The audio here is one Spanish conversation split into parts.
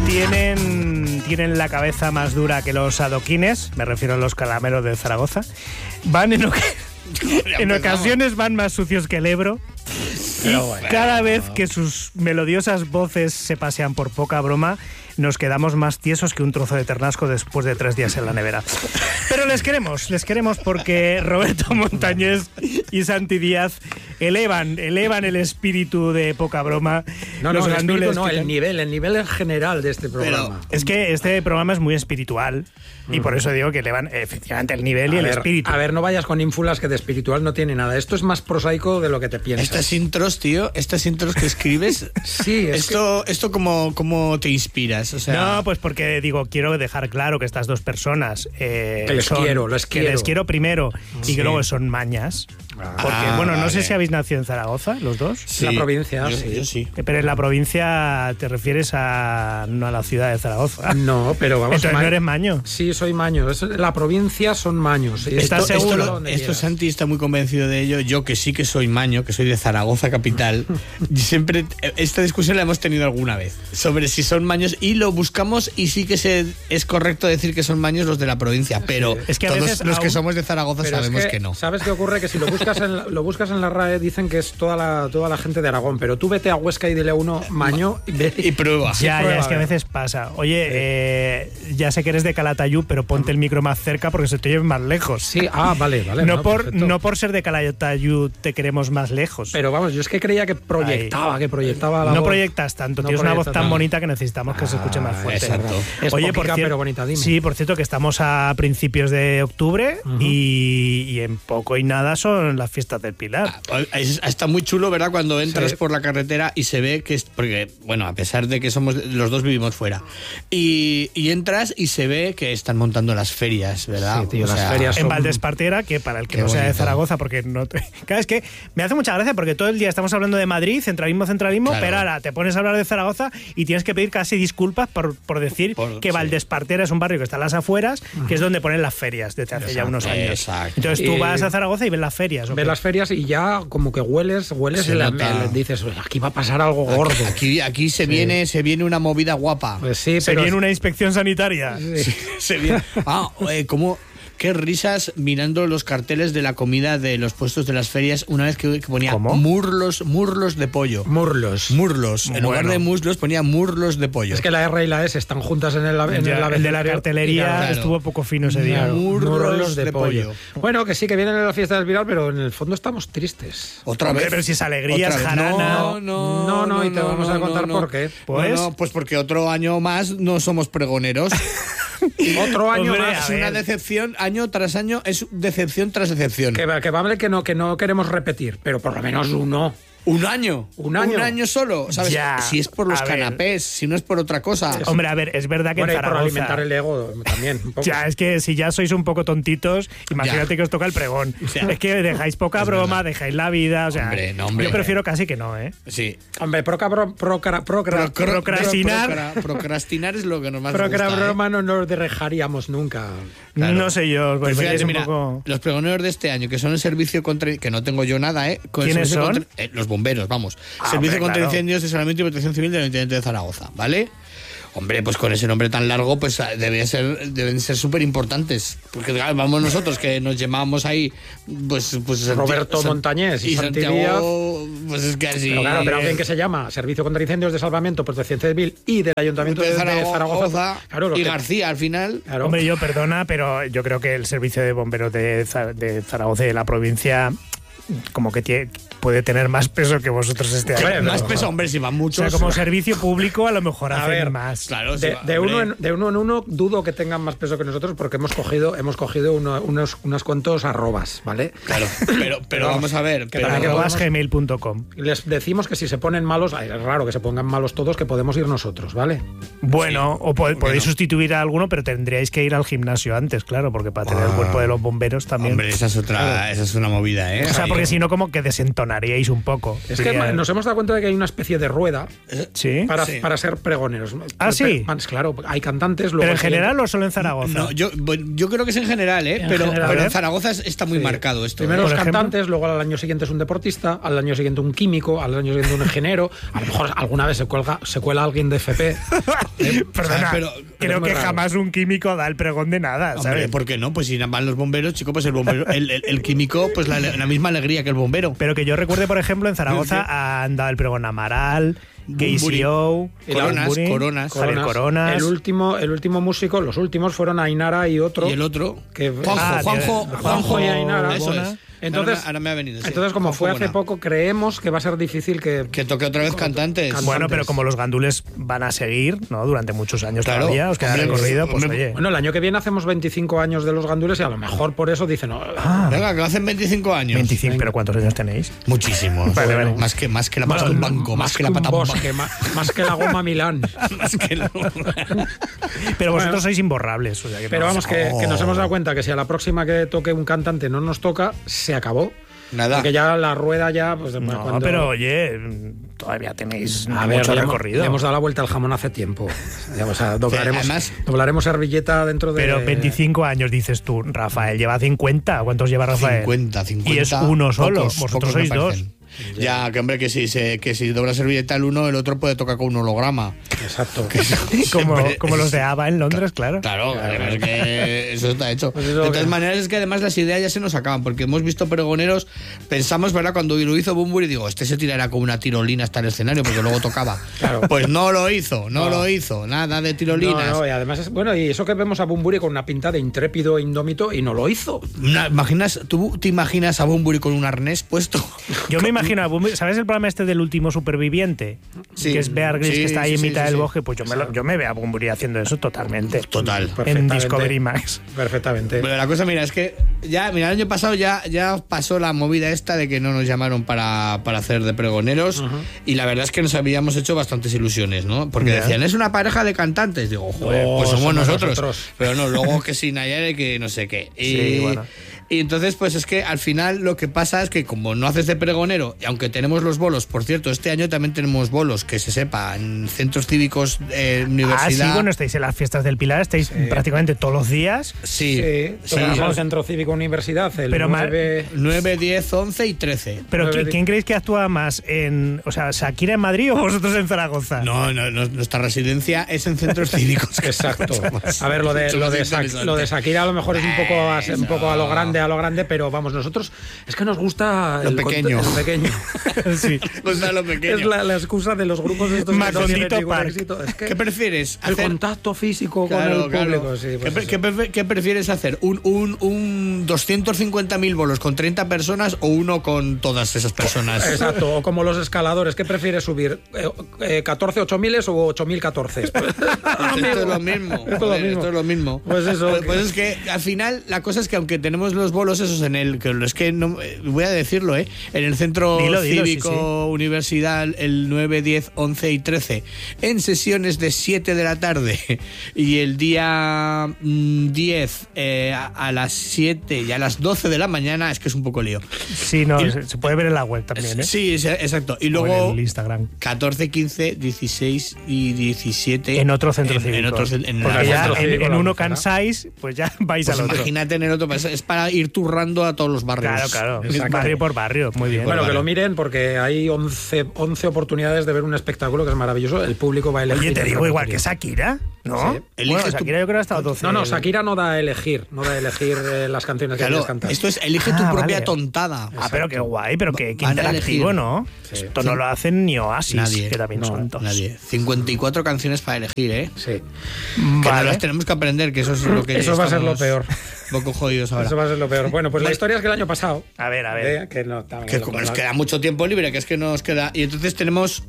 Tienen la cabeza más dura que los adoquines, me refiero a los calameros de Zaragoza. Van en ocasiones van más sucios que el Ebro. Y cada vez que sus melodiosas voces se pasean por poca broma, nos quedamos más tiesos que un trozo de ternasco después de 3 días en la nevera. Pero les queremos porque Roberto Montañés y Santi Díaz elevan el espíritu de poca broma. El nivel en general de este programa. Pero es que este programa es muy espiritual y por eso digo que elevan efectivamente el nivel y el espíritu. A ver, no vayas con ínfulas que de espiritual no tiene nada. Esto es más prosaico de lo que te piensas. Estas intros, tío, que escribes, sí, esto ¿cómo te inspiras? O sea, no, pues porque quiero dejar claro que estas dos personas que les quiero primero y que luego son mañas. Porque, no sé si habéis nacido en Zaragoza, los dos. Sí, la provincia, yo sí. Pero en la provincia te refieres no a la ciudad de Zaragoza. No, pero vamos. Entonces no eres maño. Sí, soy maño. La provincia son maños. ¿Estás seguro? Esto Santi está muy convencido de ello. Yo que sí que soy maño, que soy de Zaragoza capital. Siempre esta discusión la hemos tenido alguna vez sobre si son maños y lo buscamos y sí que es correcto decir que son maños los de la provincia, pero es que todos los que somos de Zaragoza sabemos que no. ¿Sabes qué ocurre? Que si lo buscas en la RAE dicen que es toda la gente de Aragón, pero tú vete a Huesca y dile a uno maño y prueba. Ya, es que a veces pasa. Oye, ya sé que eres de Calatayud, pero ponte el micro más cerca porque se te lleve más lejos. Sí, vale. No por ser de Calatayud te queremos más lejos. Pero vamos, yo es que creía que proyectaba la No voz. Proyectas tanto, tienes una voz tan bonita que necesitamos que se escuche más fuerte. Exacto. Oye, pero bonita, dime. Sí, por cierto, que estamos a principios de octubre y en poco y nada son las fiestas del Pilar. Está muy chulo, ¿verdad? Cuando entras por la carretera y se ve que es... Porque, a pesar de que los dos vivimos fuera. Y entras y se ve que están montando las ferias, ¿verdad? Sí, tío, las ferias en Valdespartera, que para el que no sea de Zaragoza, porque no... Claro, es que me hace mucha gracia porque todo el día estamos hablando de Madrid, centralismo, claro. Pero ahora te pones a hablar de Zaragoza y tienes que pedir casi disculpas por decir que Valdespartera es un barrio que está en las afueras, que es donde ponen las ferias desde hace ya unos años. Exacto. Entonces tú vas a Zaragoza y ves las ferias. Ves las ferias y ya como que hueles y dices, aquí va a pasar algo gordo. Aquí se viene una movida guapa. Pues sí, se viene una inspección sanitaria. Sí. Se viene. Qué risas mirando los carteles de la comida de los puestos de las ferias una vez que ponía murlos de pollo. Murlos. En lugar de muslos ponía murlos de pollo. Es que la R y la S están juntas en el el de la cartelería estuvo poco fino ese día. Murlos de pollo. Bueno, que sí, que vienen en la fiesta del Pilar, pero en el fondo estamos tristes. Otra vez. Pero si es alegría, es jarana. No, y te vamos a contar por qué. Pues porque otro año más no somos pregoneros. Otro año Hombre, más. Es una decepción, año tras año, es decepción tras decepción. Que vale que no queremos repetir, pero por lo menos uno. ¿Un año? ¿Un año solo? ¿Sabes? Ya, si es por los canapés, si no es por otra cosa. Hombre, a ver, es verdad que en Zaragoza... por alimentar el ego también, un poco. Ya, es que si ya sois un poco tontitos, imagínate que os toca el pregón. O sea, es que dejáis poca broma, dejáis la vida, o sea... Hombre. Yo prefiero casi que no, ¿eh? Sí. Hombre, procrastinar es lo que nos más gusta. Broma no nos dejaríamos nunca. Claro. No sé yo, pues fíjate, un poco... Los pregoneros de este año, que son el servicio contra... Que no tengo yo nada, ¿eh? ¿Quiénes son? Los bomberos, vamos. Servicio contra incendios de Salvamento y Protección Civil del Ayuntamiento de Zaragoza, ¿vale? Hombre, pues con ese nombre tan largo, pues deben ser súper importantes. Porque vamos nosotros, que nos llamamos ahí, pues Roberto Montañés y Santi Díaz. Pues es que así. Pero alguien que se llama Servicio contra Incendios de Salvamento, Protección Civil y del Ayuntamiento de Zaragoza. Claro, y García, al final. Claro. Hombre, yo perdona, pero yo creo que el Servicio de Bomberos de Zaragoza y de la provincia, como que puede tener más peso que vosotros este año. Más peso, hombre, si van muchos. O sea, como servicio público a lo mejor hacen más. Claro, de uno en uno dudo que tengan más peso que nosotros porque hemos cogido unos cuantos arrobas, ¿vale? Claro, pero vamos a ver. Para que pongas gmail.com. Les decimos que si se ponen malos, es raro que se pongan malos todos, que podemos ir nosotros, ¿vale? Bueno, o podéis sustituir a alguno, pero tendríais que ir al gimnasio antes, claro, porque para tener el cuerpo de los bomberos también. Hombre, esa es una movida, ¿eh? O sea, Porque si no, como que desentonaríais un poco. Es que nos hemos dado cuenta de que hay una especie de rueda ¿Sí? para ser pregoneros. Ah, sí. Claro, hay cantantes. Luego ¿Pero en general o solo en Zaragoza? No, yo creo que es en general, pero en Zaragoza está muy marcado esto. Primero los ejemplo, cantantes, luego al año siguiente es un deportista, al año siguiente un químico, al año siguiente un ingeniero. A lo mejor alguna vez se cuela alguien de FP. Perdona, pero creo que jamás un químico da el pregón de nada, ¿sabes? Hombre, ¿por qué no? Pues si van los bomberos, chico, pues el bombero, el químico, pues la misma alegría que el bombero. Pero que yo recuerde, por ejemplo, en Zaragoza han dado el pregón Amaral, KCO, Coronas. Javier Coronas. El último músico, los últimos fueron Ainara y otro. Y el otro, que Juanjo y Ainara. Eso es. Entonces, ahora me ha venido. Entonces, como fue hace poco, creemos que va a ser difícil que toque otra vez cantantes. Bueno, pero como los gandules van a seguir, ¿no? Durante muchos años todavía, os queda recorrido, pues oye. Bueno, el año que viene hacemos 25 años de los gandules y a lo mejor por eso dicen. Venga, que hacen 25 años. 25, pero ¿cuántos años tenéis? Muchísimos. Vale. Más que la pata de un banco, más que la pata de un banco. Más que la goma Milán. Más que la Pero vosotros sois imborrables. O sea, pero vamos, que nos hemos dado cuenta que si a la próxima que toque un cantante no nos toca, se acabó. Nada. Porque ya la rueda ya... Pues, no, pero oye, todavía tenéis mucho recorrido. Le hemos dado la vuelta al jamón hace tiempo. O sea, doblaremos servilleta dentro de... Pero 25 años, dices tú. Rafael lleva 50. ¿Cuántos lleva Rafael? 50. Y es uno solo. Vosotros sois dos. Ya, que hombre, que si dobla servilleta el uno, el otro puede tocar con un holograma. Exacto. como los de ABBA en Londres, claro. Claro, es que eso está hecho. Pues de todas maneras, es que además las ideas ya se nos acaban, porque hemos visto pregoneros, pensamos, ¿verdad? Cuando lo hizo Bunbury, digo, este se tirará con una tirolina hasta el escenario, porque luego tocaba. Claro. Pues no lo hizo, nada de tirolinas. No, y además, y eso que vemos a Bunbury con una pinta de intrépido e indómito, y no lo hizo. ¿Tú te imaginas a Bunbury con un arnés puesto? Yo me imagino a Bunbury, ¿sabes el programa este del último superviviente? Sí. Que es Bear Grylls, que está ahí en mitad del bosque, pues yo me veo a Bunbury haciendo eso totalmente. Total. En Discovery Max. Perfectamente. Pero la cosa, mira, es que el año pasado ya pasó la movida esta de que no nos llamaron para hacer de pregoneros, y la verdad es que nos habíamos hecho bastantes ilusiones, ¿no? Porque decían, es una pareja de cantantes. Digo, joder, pues somos nosotros. Pero no, luego que sin Nayara y que no sé qué. Y entonces, pues es que al final lo que pasa es que como no haces de pregonero, y aunque tenemos los bolos, por cierto, este año también tenemos bolos, que se sepa, en centros cívicos, universidad. Ah, sí, bueno, estáis en las fiestas del Pilar, estáis prácticamente todos los días. Sí. En el centro cívico universidad, el pero 9, 10, 11 y 13. Pero ¿quién creéis que actúa más? ¿Shakira en Madrid o vosotros en Zaragoza? No, nuestra residencia es en centros cívicos. Exacto. A ver, lo de Shakira a lo mejor es un poco a lo grande, pero vamos, nosotros es que nos gusta lo pequeño. Sí. Gusta lo pequeño. Es la excusa de los grupos estos Macondito Park. Es que ¿Qué prefieres? El contacto físico con el público. Sí, pues ¿Qué prefieres hacer? ¿Un 250.000 bolos con 30 personas o uno con todas esas personas? Exacto, o como los escaladores. ¿Qué prefieres subir? ¿14 8000 o 8014? Esto es lo mismo. Esto es lo mismo. Pues eso. Pues es que al final la cosa es que aunque tenemos los bolos esos es que no voy a decirlo, en el centro cívico universidad el 9, 10, 11 y 13 en sesiones de 7 de la tarde y el día 10 a las 7 y a las 12 de la mañana, es que es un poco lío. Sí, no, se puede ver en la web también, ¿eh? Sí, exacto. Y luego en el Instagram. 14, 15, 16 y 17 en otro centro cívico. Porque ya en uno cansáis, pues ya vais al otro. Imagínate en el otro, es para ir turrando a todos los barrios. Claro. Barrio por barrio, muy bien. Bueno, que lo miren porque hay 11 oportunidades de ver un espectáculo que es maravilloso. El público va a elegir. Oye, te digo igual que Shakira, ¿no? Sí. Bueno, Shakira yo creo que ha estado 12. No, Shakira no da a elegir las canciones que quieres cantar. Esto es elige tu propia tontada. Exacto. Pero qué guay, pero qué interactivo, ¿no? Sí. Esto no lo hacen ni Oasis, que también son dos. Nadie. 54 canciones para elegir, ¿eh? Sí. Que no las tenemos que aprender, que eso es lo que eso va a ser lo peor. Un poco jodidos ahora. Eso va a ser lo peor. Bueno, pues la historia es que el año pasado... A ver. Que como nos queda mucho tiempo libre, que es que nos queda... Y entonces tenemos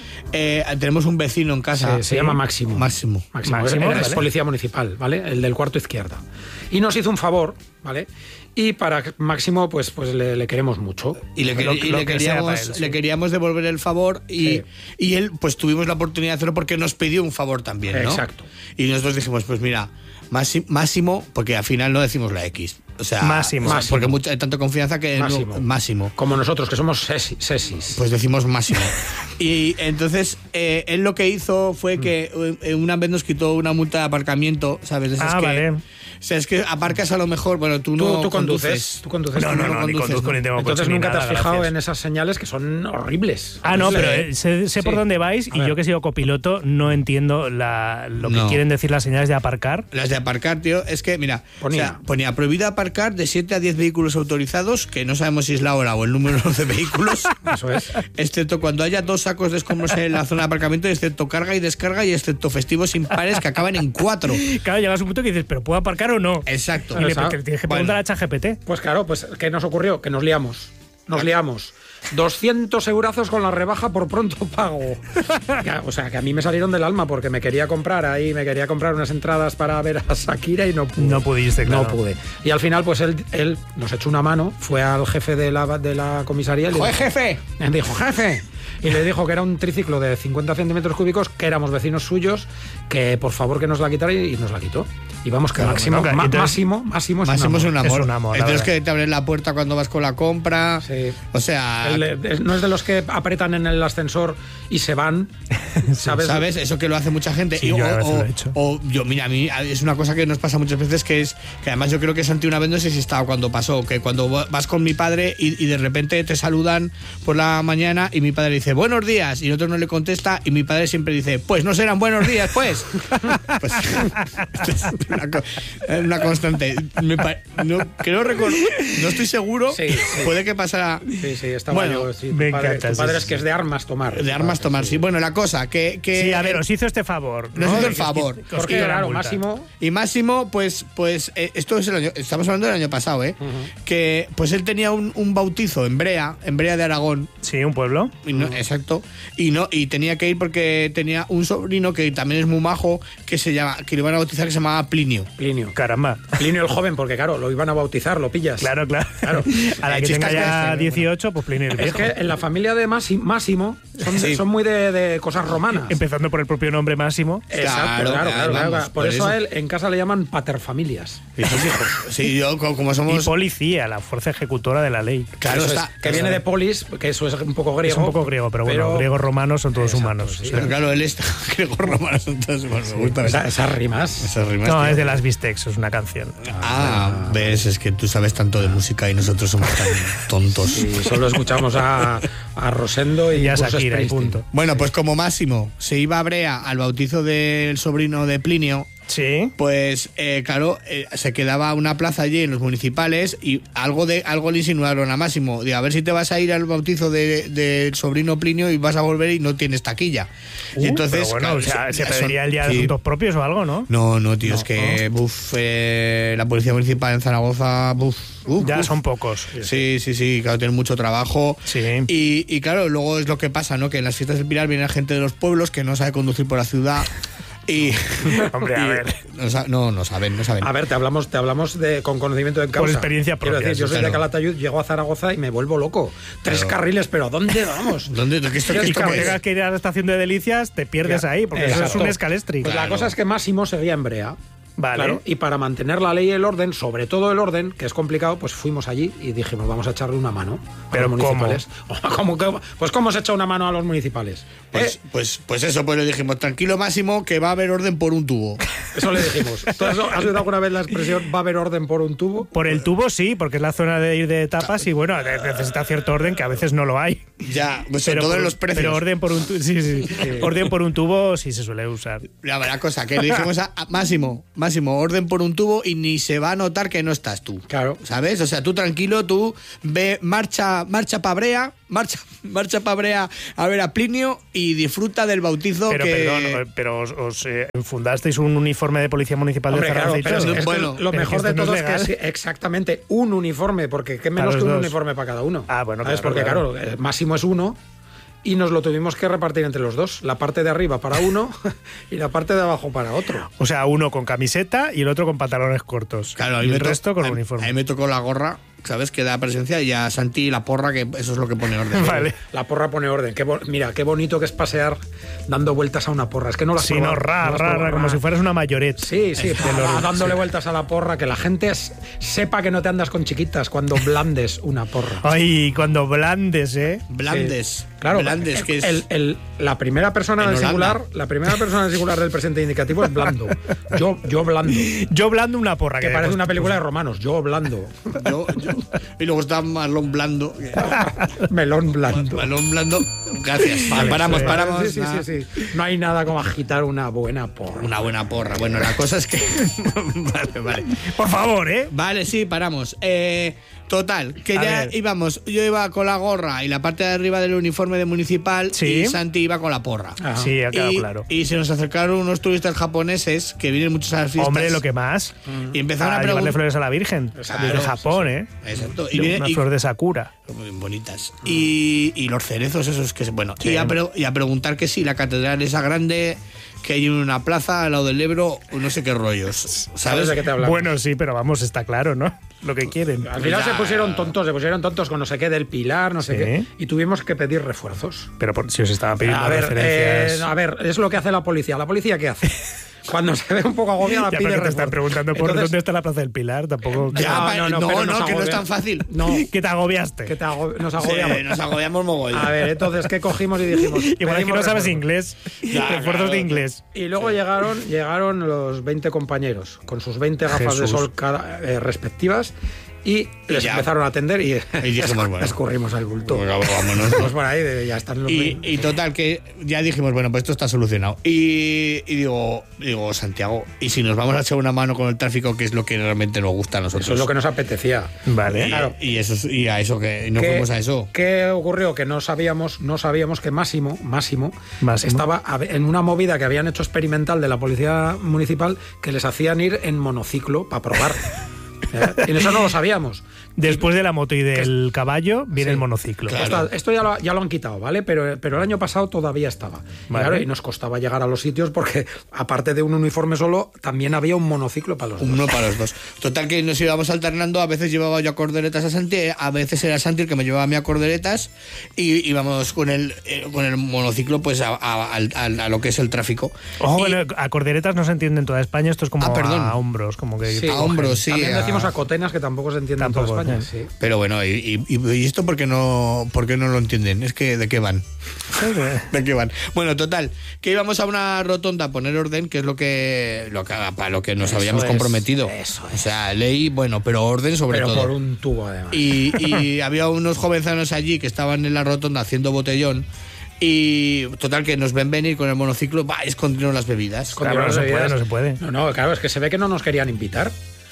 un vecino en casa. Se llama Máximo. Máximo. Es policía municipal, ¿vale? El del cuarto izquierda. Y nos hizo un favor, ¿vale? Y para Máximo, pues le queremos mucho. Y le queríamos devolver el favor y él, pues tuvimos la oportunidad de hacerlo porque nos pidió un favor también, ¿no? Exacto. Y nosotros dijimos, pues mira, Máximo, porque al final no decimos la X. O sea, Máximo. Porque hay tanta confianza que Máximo. Como nosotros, que somos sesis. Pues decimos Máximo. Y entonces él lo que hizo fue que una vez nos quitó una multa de aparcamiento, ¿sabes? Vale. O sea, es que aparcas a lo mejor, bueno, tú conduces. Tú conduces. No, ni conduzco ni tengo Entonces coche, nunca ni te has nada, fijado gracias. en esas señales que son horribles. No, pero sé por dónde vais y yo que he sido copiloto no entiendo lo que quieren decir las señales de aparcar. Las de aparcar, tío, es que, mira, ponía prohibido aparcar de 7 a 10 vehículos autorizados, que no sabemos si es la hora o el número de vehículos. Eso es. Excepto cuando haya 2 sacos de escombros en la zona de aparcamiento, excepto carga y descarga y excepto festivos impares que acaban en 4. Claro, llegas a un punto que dices, ¿pero puedo aparcar o no? Exacto. Y porque tienes que preguntar a ChatGPT. Pues claro, pues ¿qué nos ocurrió? Que nos liamos. 200 eurazos con la rebaja por pronto pago. O sea, que a mí me salieron del alma porque me quería comprar unas entradas para ver a Shakira y no pude. No pudiste, claro. No pude. Y al final, pues él nos echó una mano, fue al jefe de la comisaría y le dijo, jefe! Me dijo, jefe. Y le dijo que era un triciclo de 50 centímetros cúbicos, que éramos vecinos suyos, que por favor que nos la quitara y nos la quitó. Y vamos, que Máximo es un amor. Es un amor. Entonces que te abren la puerta cuando vas con la compra. Sí. O sea... no es de los que apretan en el ascensor y se van. ¿Sabes? Eso que lo hace mucha gente. Sí, yo a veces lo he hecho. Mira, a mí es una cosa que nos pasa muchas veces, que además yo creo que Santi una vez, no sé si estaba cuando pasó, que cuando vas con mi padre y de repente te saludan por la mañana y mi padre dice buenos días y el otro no le contesta y mi padre siempre dice pues no serán buenos días pues. Pues una constante. No estoy seguro. Sí. Puede que pasara. Sí, está bueno. Me encanta. Tu padre es que es de armas tomar. De armas tomar, sí. Bueno, la cosa que sí, a ver, os hizo este favor. Nos hizo el favor. Porque claro, Máximo. Y Máximo, pues esto es estamos hablando del año pasado, que pues él tenía un bautizo en Brea de Aragón. Sí, un pueblo. Exacto. Y tenía que ir porque tenía un sobrino que también es muy majo, que le iban a bautizar, que se llamaba Plinio. Caramba. Plinio el joven, porque claro, lo iban a bautizar, lo pillas. Claro. A la que tenga ya 18, pues Plinio el viejo. Es que en la familia de Máximo son muy de cosas romanas. Empezando por el propio nombre Máximo. Exacto, claro. Por eso a él en casa le llaman paterfamilias. Sí, yo como somos... Y policía, la fuerza ejecutora de la ley. Claro, que viene de polis, que eso es un poco griego. Es un poco griego, pero bueno, griegos romanos son todos humanos. Sí. Pero claro, él está griegos romanos son todos humanos. Me gusta esas rimas. No, es de las Bistecs, es una canción. Ves, es que tú sabes tanto de música y nosotros somos tan tontos. Sí, solo escuchamos a Rosendo y a Shakira y punto. Bueno, pues como Máximo se iba a Brea al bautizo del sobrino de Plinio. Sí. Pues claro, se quedaba una plaza allí en los municipales y algo le insinuaron a Máximo, de a ver si te vas a ir al bautizo del sobrino Plinio y vas a volver y no tienes taquilla. Y entonces, pero bueno, claro, se pediría el día de asuntos propios o algo, ¿no? No, tío, es que la policía municipal en Zaragoza, ya son pocos. Sí, claro, tienen mucho trabajo. Sí. Y claro, luego es lo que pasa, ¿no? Que en las fiestas del Pilar viene gente de los pueblos que no sabe conducir por la ciudad. Hombre, a ver. No saben. A ver, te hablamos con conocimiento de causa. Por experiencia propia. Quiero decir, yo soy de Calatayud, llego a Zaragoza y me vuelvo loco. 3 carriles, pero ¿dónde vamos? Y cuando tengas que ir a la estación de Delicias, te pierdes ahí, porque eso es un escalestri. Pues la cosa es que Máximo seguía en Brea. Vale. Claro, y para mantener la ley y el orden, sobre todo el orden, que es complicado, pues fuimos allí y dijimos, vamos a echarle una mano a los municipales. Pues ¿cómo se echa una mano a los municipales? Pues le dijimos, tranquilo Máximo, que va a haber orden por un tubo. Eso le dijimos. ¿Has oído alguna vez la expresión va a haber orden por un tubo? Por el tubo sí, porque es la zona de ir de etapas y bueno, necesita cierto orden que a veces no lo hay. Ya, pues sobre todo en los precios. Pero orden por un tubo, sí. Orden por un tubo sí se suele usar. La cosa, que le dijimos a Máximo, orden por un tubo y ni se va a notar que no estás tú. Claro. ¿Sabes? O sea, tú tranquilo, tú ve, marcha pa' Brea, marcha pa' Brea a ver a Plinio y disfruta del bautizo. Pero os fundasteis un uniforme de policía municipal. Hombre, de Zaragoza. Claro, lo mejor de todo es que es exactamente un uniforme, porque qué menos que un uniforme para cada uno. Ah, bueno, ¿sabes? Porque claro, Máximo es uno. y nos lo tuvimos que repartir entre los dos. La parte de arriba para uno y la parte de abajo para otro. O sea, uno con camiseta y el otro con pantalones cortos. Claro, y el resto con uniforme. A mí me tocó la gorra, ¿sabes? Que da presencia, y a Santi la porra, que eso es lo que pone orden. Vale. La porra pone orden. Mira, qué bonito que es pasear dando vueltas a una porra. Es que no las Sí, no, como si fueras una mayoret. Sí, dándole vueltas a la porra, que la gente sepa que no te andas con chiquitas cuando blandes una porra. Ay, cuando blandes, ¿eh? Blandes. Sí. Claro, blandes, que es... la primera persona del singular, del presente indicativo es blando. Yo blando. Yo blando una porra. Que parece una película de romanos. Yo blando. Y luego está Melón Blando. Melón blando. Melón Blando. Gracias. Vale, paramos. Sí. No hay nada como agitar una buena porra. Una buena porra. Bueno, la cosa es que... vale. Por favor, ¿eh? Vale, sí, paramos. Total, que ya íbamos. Yo iba con la gorra y la parte de arriba del uniforme de municipal, y Santi iba con la porra. Ajá. Sí, ha quedado claro. Y se nos acercaron unos turistas japoneses que vienen muchos a las fiestas. Hombre, lo que más. Y empezaron a llevarle flores a la Virgen. Claro, desde Japón, ¿eh? Exacto. Una flor de Sakura. Muy bonitas. Y los cerezos esos que... Bueno, sí. y a preguntar que si la catedral esa grande que hay en una plaza al lado del Ebro, no sé qué rollos. ¿Sabes de qué te hablamos? Bueno, sí, pero vamos, está claro, ¿no? Lo que quieren. Al final se pusieron tontos con no sé qué del Pilar, no sé qué, y tuvimos que pedir refuerzos. Pero si os estaban pidiendo referencias... a ver, es lo que hace la policía. ¿La policía qué hace? Cuando se ve un poco agobiada, pide refuerzos. Te están preguntando por dónde está la Plaza del Pilar, tampoco... No, que no es tan fácil. No. Que te agobiaste. Nos agobiamos. Sí, nos agobiamos mogollón. A ver, entonces, ¿qué cogimos y dijimos? Igual que no sabes inglés. Refuerzos de inglés. Y luego llegaron los 20 compañeros, con sus 20 gafas de sol respectivas, y les empezaron a atender y dijimos, escurrimos al bulto. Bueno, vámonos. Pues por ahí, ya están los... Y total, que ya dijimos, bueno, pues esto está solucionado. Y digo, Santiago, ¿y si nos vamos a echar una mano con el tráfico, que es lo que realmente nos gusta a nosotros? Eso es lo que nos apetecía. Vale. Claro. Y a eso que no fuimos a eso. ¿Qué ocurrió? Que no sabíamos que Máximo estaba en una movida que habían hecho experimental de la policía municipal, que les hacían ir en monociclo para probar. Y eso no lo sabíamos. Después de la moto y del caballo viene el monociclo. Claro. Esto ya lo han quitado, ¿vale? Pero el año pasado todavía estaba. Vale. Claro, y nos costaba llegar a los sitios porque, aparte de un uniforme solo, también había un monociclo para los dos. Uno para los dos. Total, que nos íbamos alternando. A veces llevaba yo a corderetas a Santi, a veces era Santi el que me llevaba a mí a corderetas, y íbamos con el monociclo pues a lo que es el tráfico. Ojo, a corderetas no se entiende en toda España. Esto es como a hombros. Como que sí, a hombros, sí. También decimos a cotenas, que tampoco se entiende en toda España. Sí. Pero bueno, ¿y esto por qué no lo entienden? Es que ¿de qué van? ¿De qué van? Bueno, total, que íbamos a una rotonda a poner orden, que es para lo que nos habíamos comprometido. Eso es. O sea, ley, bueno, pero orden sobre todo. Pero por un tubo, además. Y había unos jovenzanos allí que estaban en la rotonda haciendo botellón. Y total, que nos ven venir con el monociclo, escondieron las bebidas. Claro, no se puede. No, claro, es que se ve que no nos querían invitar.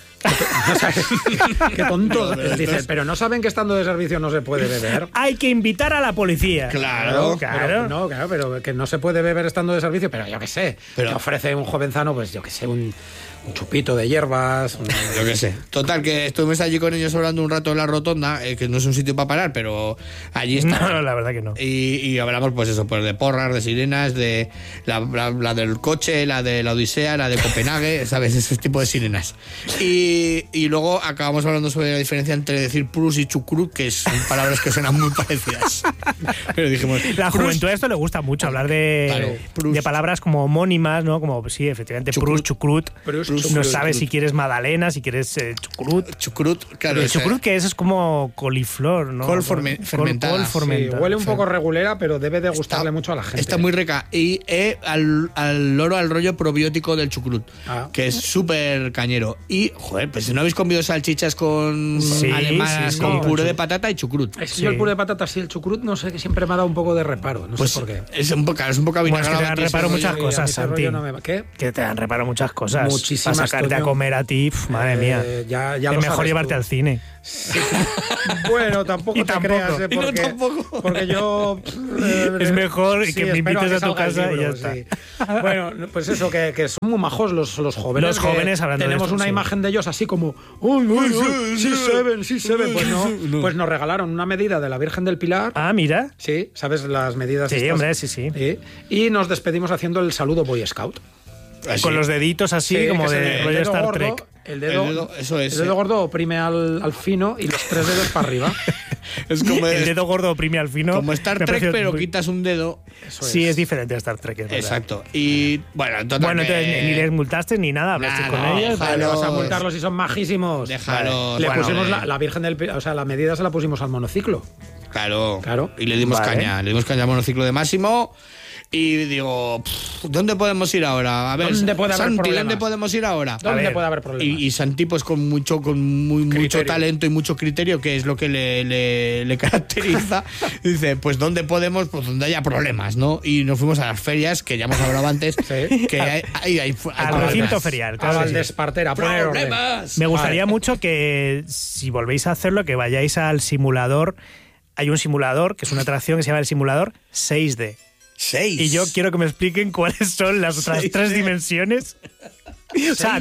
Qué tonto. Dicen, pero no saben que estando de servicio no se puede beber. Hay que invitar a la policía. Claro. Pero que no se puede beber estando de servicio, pero yo qué sé. Pero que ofrece un jovenzano, pues yo qué sé, un chupito de hierbas. Yo qué sé. Total, que estuvimos allí con ellos hablando un rato en la rotonda, que no es un sitio para parar, pero allí está. No, la verdad que no. Y hablamos, pues eso, pues de porras, de sirenas, de la del coche, la de la Odisea, la de Copenhague, ¿sabes? Ese tipo de sirenas. Y luego acabamos hablando sobre la diferencia entre decir prus y chucrut, que son palabras que suenan muy parecidas. Pero dijimos... La juventud a esto le gusta mucho, hablar de palabras como homónimas, ¿no? Como, sí, efectivamente, prus, chucrut. No sabes si quieres magdalena, si quieres chucrut. Chucrut, claro. El chucrut, que es como coliflor, ¿no? Col fermentada. Sí, huele un poco regulera, pero debe de gustarle mucho a la gente. Está muy rica. Y al rollo probiótico del chucrut, que es súper cañero. Y, joder, pues si no habéis comido salchichas con alemanas, con puré de patata y chucrut. Yo el puré de patata, sí, el chucrut, no sé, que siempre me ha dado un poco de reparo. No sé por qué. Es un poco avinagrado. Pues que te dan reparo muchas cosas, Santi. ¿Qué? Que te dan reparo muchas cosas. Muchísimas. Para sacarte a comer a ti, madre mía. Ya es mejor llevarte al cine. Sí. Bueno, tampoco te creas, porque yo... es mejor que me invites a tu casa y ya está. Sí. Bueno, pues eso, que son muy majos los jóvenes. Los jóvenes, hablando tenemos de esto, una imagen de ellos así como, sí se ven. Pues no, pues nos regalaron una medida de la Virgen del Pilar. Ah, mira. Sí, ¿sabes las medidas? Sí, estas? hombre, sí. Y nos despedimos haciendo el saludo Boy Scout. Con los deditos así, como de rollo Star Trek. El dedo, eso es. El dedo gordo oprime al fino y los 3 dedos para arriba. Es como el dedo gordo oprime al fino. Como Star Trek, pero quitas un dedo. Sí, es diferente a Star Trek. Exacto. Y bueno, entonces ni les multaste ni nada, hablaste con ellos. Vale, vas a multarlos si son majísimos. Déjalos. Le pusimos la Virgen del... O sea, la medida se la pusimos al monociclo. Claro. Y le dimos caña. Le dimos caña al monociclo de Máximo. Y digo, ¿dónde podemos ir ahora? A ver, ¿dónde puede haber Santi, problemas? ¿dónde podemos ir ahora? ¿Dónde puede haber problemas? Y Santi, pues con mucho talento y mucho criterio, que es lo que le caracteriza, dice, pues ¿dónde podemos? Pues donde haya problemas, ¿no? Y nos fuimos a las ferias, que ya hemos hablado antes, que hay al recinto ferial. A Valdespartera, a poner orden. Me gustaría mucho que, si volvéis a hacerlo, que vayáis al simulador. Hay un simulador, que es una atracción que se llama el simulador 6D. 6. Y yo quiero que me expliquen cuáles son las otras 3 dimensiones. O sea,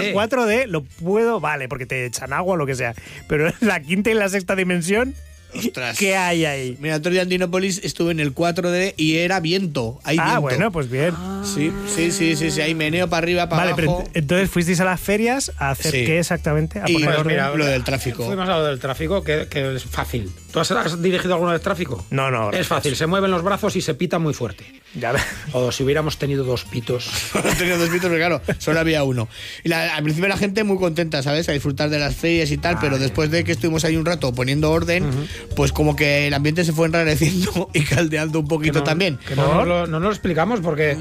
4D lo puedo, vale, porque te echan agua o lo que sea. Pero la quinta y la sexta dimensión, ostras, ¿qué hay ahí? Mira, otro día en Dinópolis estuve en el 4D y era viento. Hay viento. Bueno, pues bien. Sí. Hay meneo para arriba, para abajo. Vale, pero entonces fuisteis a las ferias a hacer qué exactamente? A poner orden. Mira, lo del tráfico. Fuimos a lo del tráfico, que es fácil. ¿Tú has dirigido alguna vez tráfico? No. Es fácil, se mueven los brazos y se pita muy fuerte. Ya ves. O si hubiéramos tenido 2 pitos. Pero claro, solo había uno. Y al principio la gente muy contenta, ¿sabes? A disfrutar de las ferias y tal, pero después de que estuvimos ahí un rato poniendo orden, pues como que el ambiente se fue enrareciendo y caldeando un poquito también. Que no nos lo explicamos porque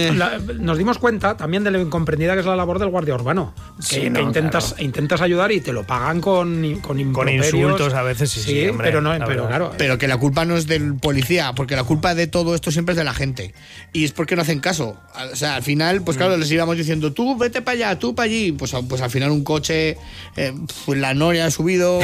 nos dimos cuenta también de lo incomprendida que es la labor del guardia urbano. Que intentas ayudar y te lo pagan con insultos a veces, sí, hombre, pero claro. Pero que la culpa no es del policía, porque la culpa de todo esto siempre es de la gente. Y es porque no hacen caso. O sea, al final, pues claro, les íbamos diciendo, tú vete para allá, tú para allí. Pues al final un coche, la noria ha subido,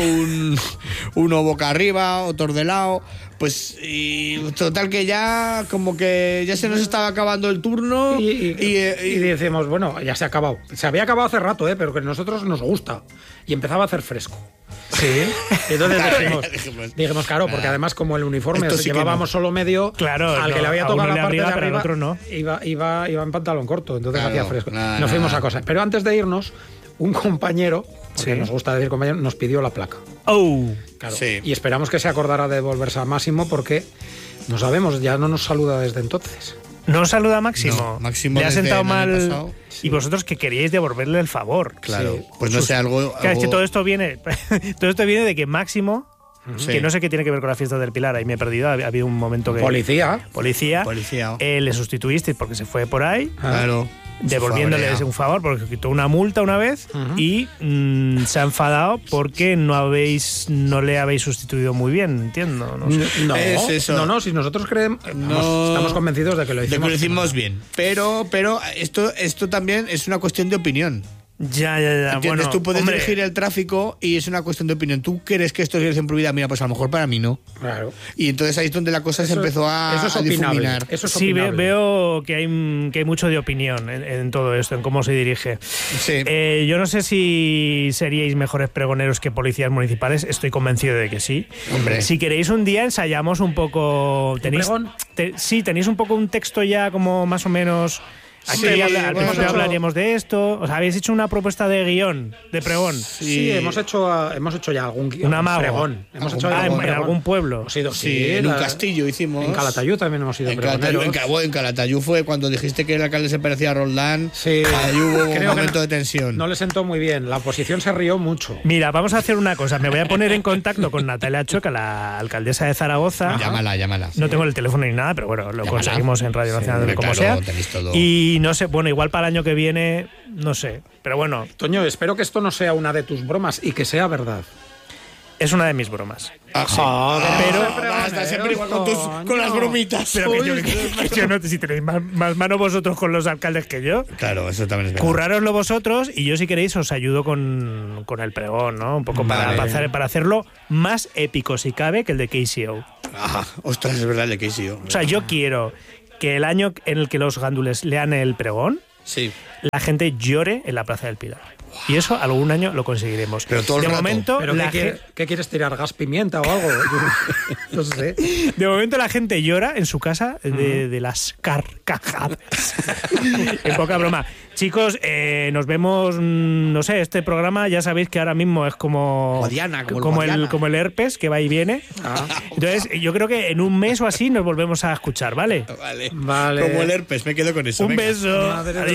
uno boca arriba, otro de lado. Pues y total que ya como que ya se nos estaba acabando el turno y decimos, bueno, ya se ha acabado. Se había acabado hace rato, pero que a nosotros nos gusta. Y empezaba a hacer fresco. Sí. Entonces dijimos, claro, porque además como el uniforme llevábamos solo medio, al que le había tocado la parte de arriba, pero al otro no. Iba en pantalón corto, entonces hacía fresco. Nos fuimos a cosas. Pero antes de irnos, un compañero, porque nos gusta decir compañero, nos pidió la placa. Claro. Sí. Y esperamos que se acordara de devolverse a Máximo porque no sabemos, ya no nos saluda desde entonces. ¿No os saluda Máximo? No, Máximo le ha sentado mal. Y vosotros que queríais devolverle el favor. Claro, pues no sé, algo. Claro, es que todo esto viene de que Máximo, que no sé qué tiene que ver con la fiesta del Pilar, ahí me he perdido, ha habido un momento que... Policía. Le sustituisteis porque se fue por ahí. Claro. Devolviéndoles un favor porque quitó una multa una vez y se ha enfadado porque no le habéis sustituido muy bien, entiendo. No sé. No, es eso. No, si nosotros creemos, estamos convencidos de que lo hicimos bien. Pero esto también es una cuestión de opinión. Ya. ¿Entiendes? Bueno, tú puedes dirigir el tráfico y es una cuestión de opinión. ¿Tú crees que esto es dirección prohibida? Mira, pues a lo mejor para mí no. Claro. Y entonces ahí es donde la cosa se empezó a difuminar. Sí, veo que hay mucho de opinión en todo esto, en cómo se dirige. Sí. Yo no sé si seríais mejores pregoneros que policías municipales. Estoy convencido de que sí. Hombre. Si queréis un día ensayamos un poco... ¿Tenéis un poco un texto ya como más o menos... Aquí al principio hablaríamos de esto. O sea, habéis hecho una propuesta de guión, de pregón. Sí, hemos hecho ya algún pregón. Hemos hecho en algún pueblo. En un castillo hicimos. En Calatayud también hemos ido pregoneros. En Calatayud fue cuando dijiste que el alcalde se parecía a Roldán. Sí. Ahí hubo un momento de tensión. No le sentó muy bien. La oposición se rió mucho. Mira, vamos a hacer una cosa. Me voy a poner en contacto con Natalia Chueca, la alcaldesa de Zaragoza. Llámala. No tengo el teléfono ni nada, pero bueno, lo conseguimos en Radio Nacional, como sea. Todo. Y no sé, bueno, igual para el año que viene, no sé, pero bueno. Toño, espero que esto no sea una de tus bromas y que sea verdad. Es una de mis bromas. Hasta siempre igual con las bromitas. Pero que yo no, si tenéis más mano vosotros con los alcaldes que yo. Claro, eso también es verdad. Currároslo vosotros y yo si queréis os ayudo con el pregón, ¿no? Un poco para hacerlo más épico si cabe que el de KCO. Ostras, es verdad el de KCO. O sea, yo quiero que el año en el que los gándules lean el pregón, Sí. la gente llore en la Plaza del Pilar. Y eso algún año lo conseguiremos. Pero todo el de rato. momento, ¿Pero qué quieres tirar? ¿Gas pimienta o algo? No sé. De momento la gente llora en su casa de las carcajadas. En poca broma. Chicos, nos vemos, no sé, este programa ya sabéis que ahora mismo es como Diana, como el herpes que va y viene. Entonces, yo creo que en un mes o así nos volvemos a escuchar, ¿vale? Vale. Como el herpes, me quedo con eso. Un beso. Madre